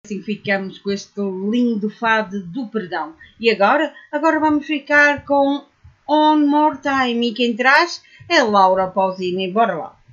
Assim ficamos com este lindo fado do perdão. E agora vamos ficar com On More Time. E quem traz é Laura Pausini. Bora lá.